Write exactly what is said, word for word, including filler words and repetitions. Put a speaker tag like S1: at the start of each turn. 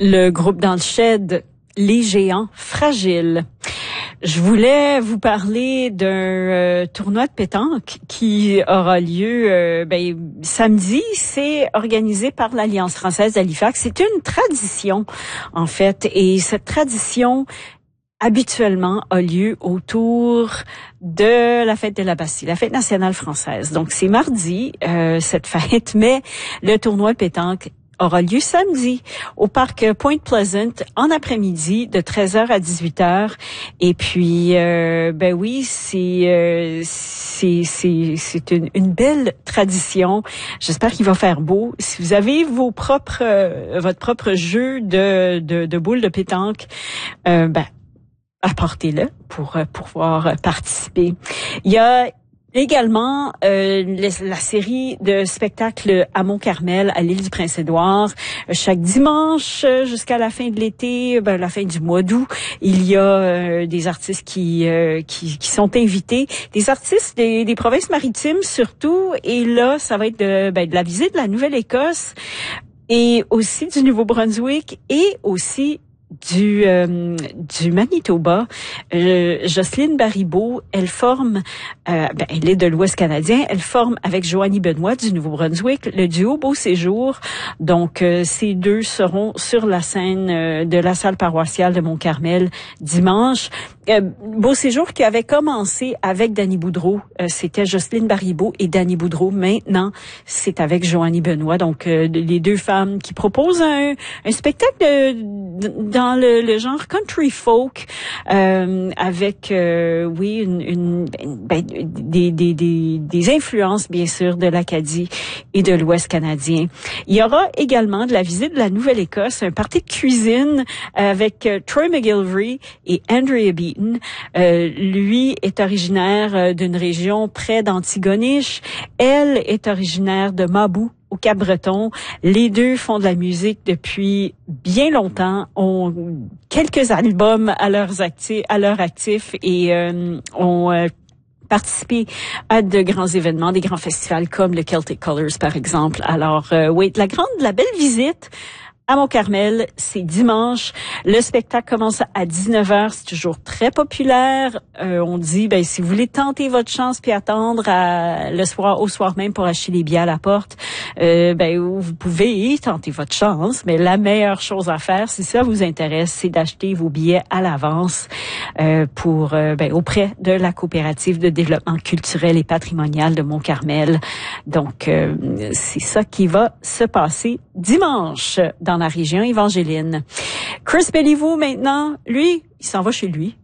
S1: Le groupe dans le shed, Les Géants Fragiles. Je voulais vous parler d'un euh, tournoi de pétanque qui aura lieu euh, ben, samedi. C'est organisé par l'Alliance française d'Halifax. C'est une tradition, en fait. Et cette tradition, habituellement, a lieu autour de la fête de la Bastille, la fête nationale française. Donc, c'est mardi, euh, cette fête, mais le tournoi de pétanque aura lieu samedi au parc Point Pleasant en après-midi de treize heures à dix-huit heures. Et puis, euh, ben oui, c'est euh, c'est c'est c'est une, une belle tradition. J'espère qu'il va faire beau. Si vous avez vos propres euh, votre propre jeu de de, de boules de pétanque, euh, ben apportez-le pour pour pouvoir participer. Il y a également, euh, la série de spectacles à Mont-Carmel, à l'île du Prince-Édouard, chaque dimanche jusqu'à la fin de l'été, ben, la fin du mois d'août, il y a euh, des artistes qui, euh, qui qui sont invités, des artistes des, des provinces maritimes surtout, et là, ça va être de, ben, de la visite de la Nouvelle-Écosse et aussi du Nouveau-Brunswick et aussi du euh, du Manitoba. Euh, Jocelyne Baribeau, elle forme, euh, ben, elle est de l'Ouest canadien, elle forme avec Joanie Benoît du Nouveau-Brunswick le duo Beau Séjour. Donc, euh, ces deux seront sur la scène euh, de la salle paroissiale de Mont-Carmel dimanche. Euh, Beau Séjour qui avait commencé avec Danny Boudreau. Euh, c'était Jocelyne Baribeau et Danny Boudreau. Maintenant, c'est avec Joanie Benoît. Donc, euh, les deux femmes qui proposent un, un spectacle de, de dans le, le genre country folk, euh, avec euh, oui une, une ben, des, des des des influences bien sûr de l'Acadie et de l'Ouest canadien. Il y aura également de la visite de la Nouvelle-Écosse, un party de cuisine avec euh, Troy McGilvery et Andrea Beaton. Euh, lui est originaire d'une région près d'Antigonish. Elle est originaire de Mabou, au Cap-Breton. Les deux font de la musique depuis bien longtemps, ont quelques albums à leurs actifs, à leur actif et euh, ont euh, participé à de grands événements, des grands festivals comme le Celtic Colors par exemple. Alors euh, oui, la grande, la belle visite à Mont-Carmel, c'est dimanche. Le spectacle commence à dix-neuf heures. C'est toujours très populaire. Euh, on dit, ben si vous voulez tenter votre chance puis attendre à, le soir, au soir même pour acheter les billets à la porte, euh, ben vous pouvez tenter votre chance. Mais la meilleure chose à faire, si ça vous intéresse, c'est d'acheter vos billets à l'avance euh, pour euh, ben auprès de la coopérative de développement culturel et patrimonial de Mont-Carmel. Donc euh, c'est ça qui va se passer dimanche dans la région évangéline. Chris Béliveau, maintenant, lui, il s'en va chez lui.